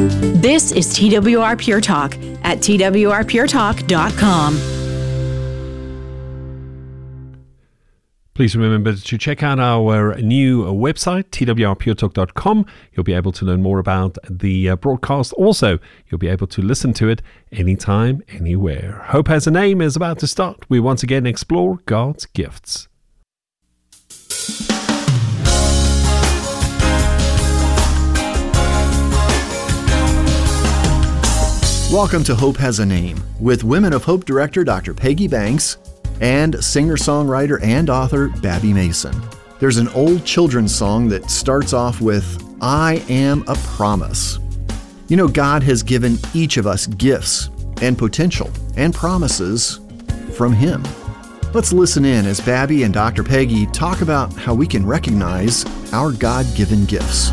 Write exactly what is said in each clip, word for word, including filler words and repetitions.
This is T W R Pure Talk at T W R pure talk dot com. Please remember to check out our new website, T W R pure talk dot com. You'll be able to learn more about the uh, broadcast. Also, you'll be able to listen to it anytime, anywhere. Hope Has a Name is about to start. We once again explore God's gifts. Welcome to Hope Has a Name with Women of Hope Director Doctor Peggy Banks and singer-songwriter and author Babby Mason. There's an old children's song that starts off with, "I am a promise." You know, God has given each of us gifts and potential and promises from Him. Let's listen in as Babby and Doctor Peggy talk about how we can recognize our God-given gifts.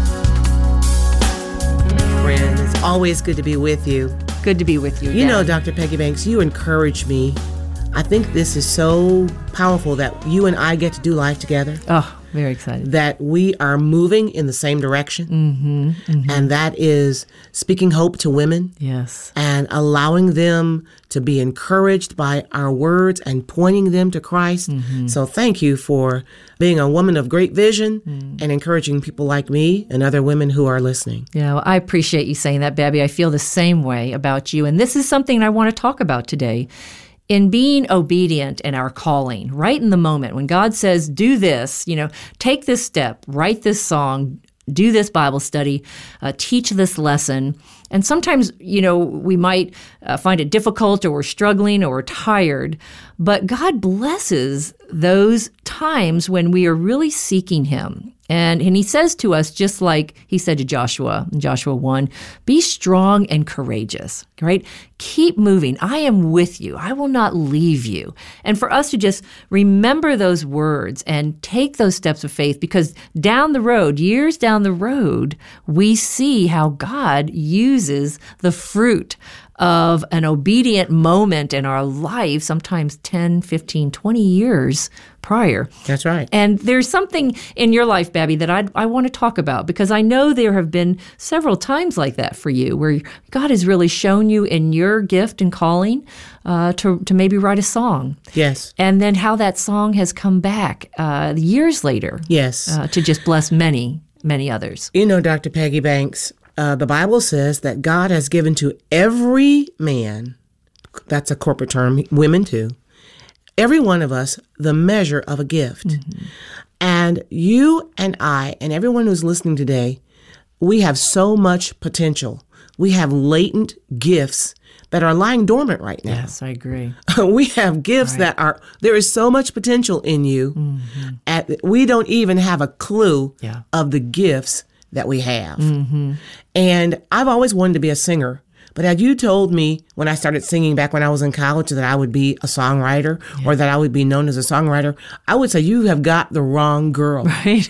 Friend, it's always good to be with you. Good to be with you. You yeah. know, Doctor Peggy Banks, you encourage me. I think this is so powerful that you and I get to do life together. Oh, very excited. That we are moving in the same direction. Mm-hmm, mm-hmm. And that is speaking hope to women. Yes. And allowing them to be encouraged by our words and pointing them to Christ. Mm-hmm. So thank you for being a woman of great vision mm. and encouraging people like me and other women who are listening. Yeah, well, I appreciate you saying that, Babby. I feel the same way about you. And this is something I want to talk about today. In being obedient in our calling, right in the moment, when God says, do this, you know, take this step, write this song, do this Bible study, uh, teach this lesson. And sometimes, you know, we might uh, find it difficult or we're struggling or we're tired, but God blesses those times when we are really seeking Him. And, and He says to us, just like He said to Joshua in Joshua one, be strong and courageous, right? Keep moving. I am with you. I will not leave you. And for us to just remember those words and take those steps of faith, because down the road, years down the road, we see how God uses the fruit of an obedient moment in our life, sometimes ten, fifteen, twenty years prior. That's right. And there's something in your life, Babby, that I I want to talk about, because I know there have been several times like that for you, where God has really shown you in your gift and calling uh, to, to maybe write a song. Yes. And then how that song has come back uh, years later. Yes. Uh, to just bless many, many others. You know, Doctor Peggy Banks, Uh, the Bible says that God has given to every man, that's a corporate term, women too, every one of us the measure of a gift. Mm-hmm. And you and I and everyone who's listening today, we have so much potential. We have latent gifts that are lying dormant right now. Yes, I agree. We have gifts right. that are, there is so much potential in you. Mm-hmm. At, we don't even have a clue yeah. of the gifts that we have. Mm-hmm. And I've always wanted to be a singer. But had you told me when I started singing back when I was in college that I would be a songwriter yeah. or that I would be known as a songwriter, I would say you have got the wrong girl. Right.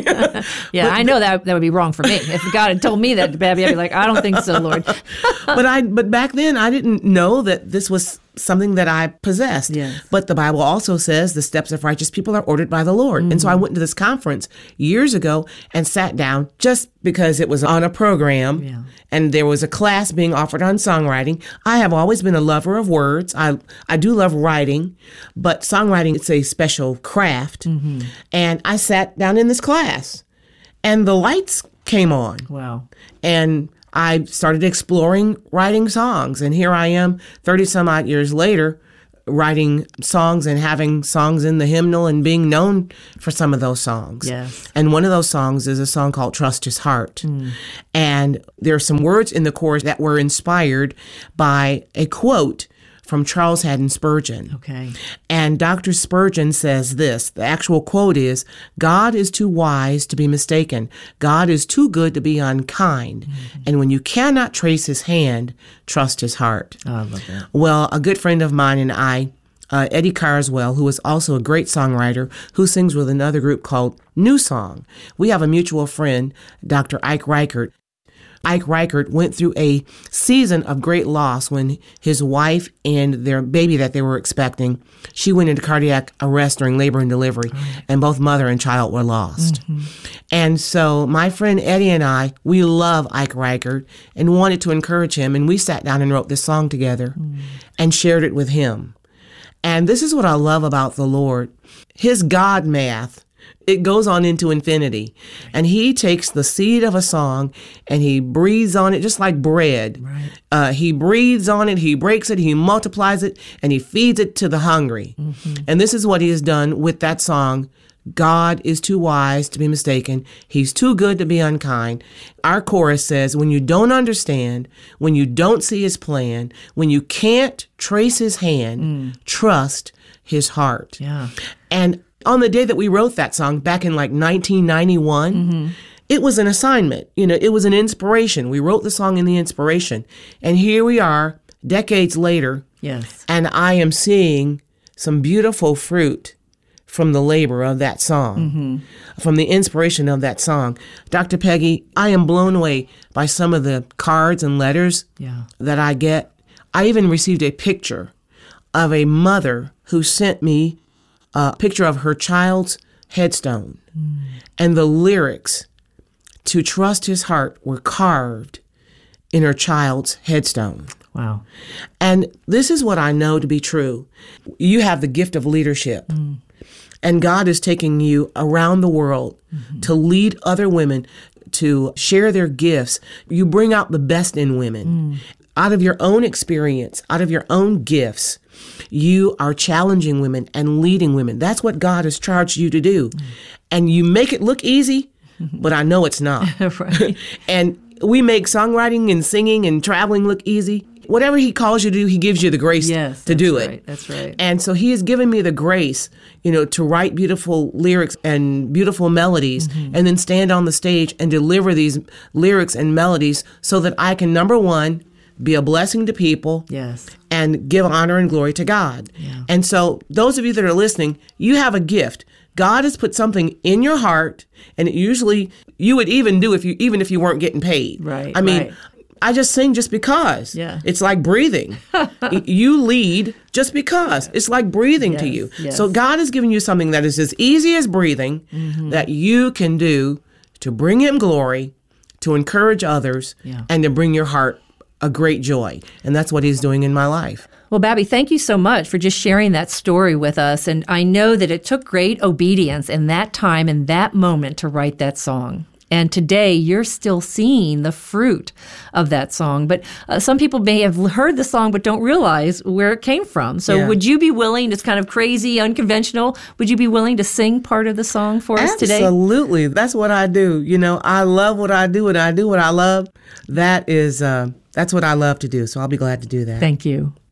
yeah, but, I know that that would be wrong for me. If God had told me that, Babby, I'd be like, I don't think so, Lord. but I but back then I didn't know that this was something that I possessed. Yes. But the Bible also says the steps of righteous people are ordered by the Lord. Mm-hmm. And so I went to this conference years ago and sat down just because it was on a program yeah. and there was a class being offered on songwriting. I have always been a lover of words. I I do love writing, but songwriting, it's a special craft. Mm-hmm. And I sat down in this class and the lights came on. Wow. And I started exploring writing songs, and here I am thirty some odd years later writing songs and having songs in the hymnal and being known for some of those songs. Yes. And one of those songs is a song called Trust His Heart. Mm. And there are some words in the chorus that were inspired by a quote from Charles Haddon Spurgeon. Okay. And Doctor Spurgeon says this, the actual quote is, God is too wise to be mistaken. God is too good to be unkind. Mm-hmm. And when you cannot trace His hand, trust His heart. Oh, I love that. Well, a good friend of mine and I, uh, Eddie Carswell, who is also a great songwriter, who sings with another group called New Song. We have a mutual friend, Doctor Ike Reichert, Ike Reichert went through a season of great loss when his wife and their baby that they were expecting, she went into cardiac arrest during labor and delivery, and both mother and child were lost. Mm-hmm. And so my friend Eddie and I, we love Ike Reichert and wanted to encourage him, and we sat down and wrote this song together mm. and shared it with him. And this is what I love about the Lord. His God math, it goes on into infinity. And he takes the seed of a song and he breathes on it just like bread. Right. Uh, he breathes on it, he breaks it, he multiplies it, and he feeds it to the hungry. Mm-hmm. And this is what he has done with that song. God is too wise to be mistaken. He's too good to be unkind. Our chorus says, when you don't understand, when you don't see his plan, when you can't trace his hand, mm. trust his heart. Yeah. And on the day that we wrote that song back in like nineteen ninety-one, mm-hmm. it was an assignment. You know, it was an inspiration. We wrote the song in the inspiration. And here we are decades later. Yes. And I am seeing some beautiful fruit from the labor of that song, mm-hmm. from the inspiration of that song. Doctor Peggy, I am blown away by some of the cards and letters yeah. that I get. I even received a picture of a mother who sent me a picture of her child's headstone. Mm. And the lyrics to Trust His Heart were carved in her child's headstone. Wow. And this is what I know to be true. You have the gift of leadership. Mm. And God is taking you around the world mm-hmm. to lead other women, to share their gifts. You bring out the best in women. Mm. Out of your own experience, out of your own gifts, you are challenging women and leading women. That's what God has charged you to do. Mm. And you make it look easy, but I know it's not. Right. And we make songwriting and singing and traveling look easy. Whatever he calls you to do, he gives you the grace yes, to do right, it. That's right. And so he has given me the grace, you know, to write beautiful lyrics and beautiful melodies mm-hmm. and then stand on the stage and deliver these lyrics and melodies so that I can, number one, be a blessing to people yes. and give honor and glory to God. Yeah. And so those of you that are listening, you have a gift. God has put something in your heart, and it usually you would even do if you even if you weren't getting paid. Right. I mean, right. I just sing just because. Yeah. It's like breathing. You lead just because. It's like breathing yes, to you. Yes. So God has given you something that is as easy as breathing mm-hmm. that you can do to bring him glory, to encourage others, yeah. and to bring your heart a great joy. And that's what he's doing in my life. Well, Babby, thank you so much for just sharing that story with us. And I know that it took great obedience in that time, in that moment, to write that song. And today, you're still seeing the fruit of that song. But uh, some people may have heard the song but don't realize where it came from. So yeah. would you be willing, it's kind of crazy, unconventional, would you be willing to sing part of the song for us today? Absolutely. That's what I do. You know, I love what I do, and I do what I love. That is, uh, that's what I love to do. So I'll be glad to do that. Thank you.